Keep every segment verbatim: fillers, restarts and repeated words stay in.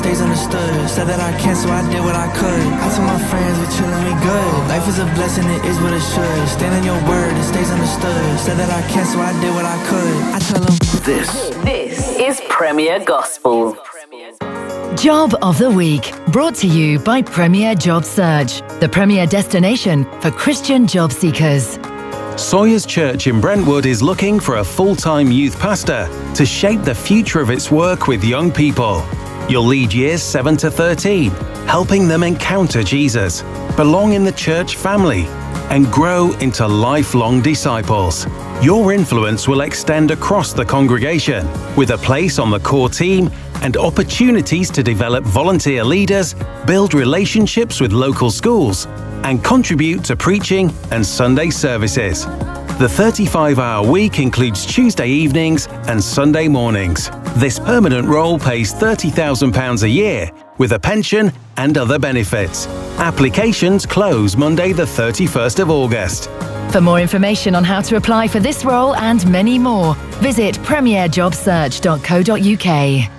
stays understood. Said that I can, so I did what I could. I told my friends we chillin', we good. Life is a blessing, it is what it should. Stand on your word, it stays understood. Said that I can, so I did what I could. I tell them this. This is Premier Gospel. Job of the Week, brought to you by Premier Job Search, the premier destination for Christian job seekers. Sawyers Church in Brentwood is looking for a full-time youth pastor to shape the future of its work with young people. You'll lead years seven to thirteen, helping them encounter Jesus, belong in the church family, and grow into lifelong disciples. Your influence will extend across the congregation, with a place on the core team and opportunities to develop volunteer leaders, build relationships with local schools, and contribute to preaching and Sunday services. The thirty-five hour week includes Tuesday evenings and Sunday mornings. This permanent role pays thirty thousand pounds a year, with a pension and other benefits. Applications close Monday the thirty-first of August. For more information on how to apply for this role and many more, visit premier job search dot co dot uk.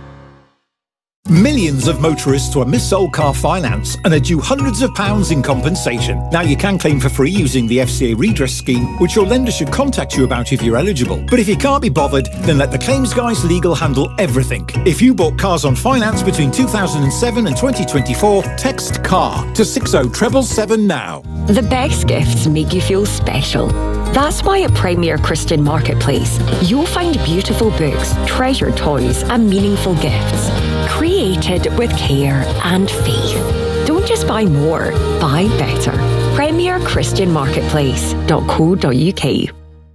Millions of motorists were mis-sold car finance and are due hundreds of pounds in compensation. Now you can claim for free using the F C A redress scheme, which your lender should contact you about if you're eligible. But if you can't be bothered, then let the Claims Guys Legal handle everything. If you bought cars on finance between two thousand seven and twenty twenty-four, text CAR to six oh seven seven now. The best gifts make you feel special. That's why at Premier Christian Marketplace, you'll find beautiful books, treasured toys and meaningful gifts, created with care and faith. Don't just buy more, buy better. Premier Christian Marketplace dot co dot uk.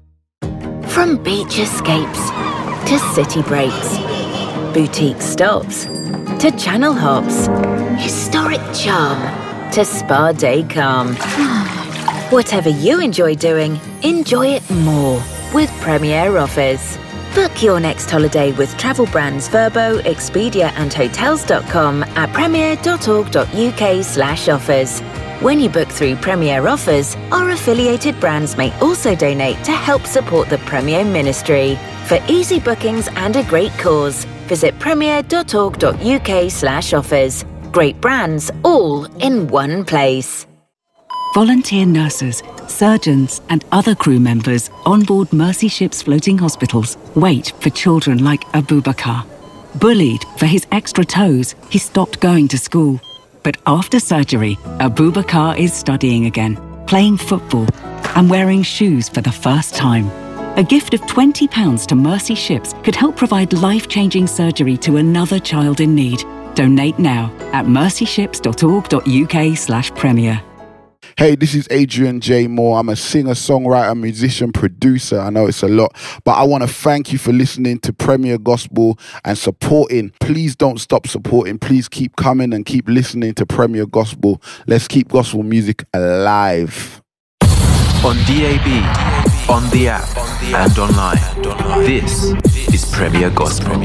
From beach escapes to city breaks, boutique stops to channel hops, historic charm to spa day calm. Whatever you enjoy doing, enjoy it more with Premier Offers. Book your next holiday with travel brands Verbo, Expedia and Hotels dot com at premier dot org dot uk slash offers. When you book through Premier Offers, our affiliated brands may also donate to help support the Premier Ministry. For easy bookings and a great cause, visit premier dot org dot uk slash offers. Great brands all in one place. Volunteer nurses, surgeons and other crew members on board Mercy Ships floating hospitals wait for children like Abubakar. Bullied for his extra toes, he stopped going to school. But after surgery, Abubakar is studying again, playing football and wearing shoes for the first time. A gift of twenty pounds to Mercy Ships could help provide life-changing surgery to another child in need. Donate now at mercy ships dot org dot uk slash premier. Hey, this is Adrian J. Moore. I'm a singer, songwriter, musician, producer. I know it's a lot, but I want to thank you for listening to Premier Gospel and supporting. Please don't stop supporting. Please keep coming and keep listening to Premier Gospel. Let's keep gospel music alive. On D A B, on the app, and online. This is Premier Gospel.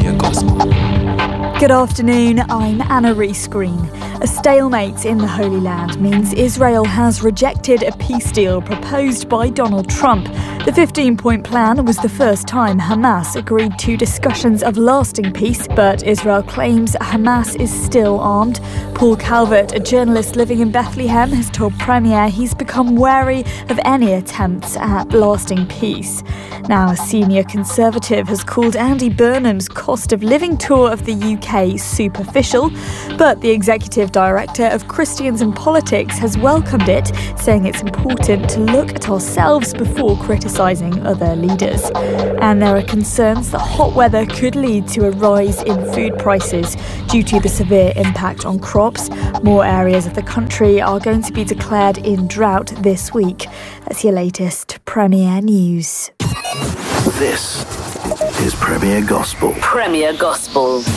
Good afternoon, I'm Anna Rees Green. A stalemate in the Holy Land means Israel has rejected a peace deal proposed by Donald Trump. The fifteen-point plan was the first time Hamas agreed to discussions of lasting peace, but Israel claims Hamas is still armed. Paul Calvert, a journalist living in Bethlehem, has told Premier he's become wary of any attempts at lasting peace. Now, a senior Conservative has called Andy Burnham's cost of living tour of the U K superficial, but the Executive Director of Christians and Politics has welcomed it, saying it's important to look at ourselves before criticising other leaders. And there are concerns that hot weather could lead to a rise in food prices due to the severe impact on crops. More areas of the country are going to be declared in drought this week. That's your latest Premier News. This is Premier Gospel. Premier Gospel.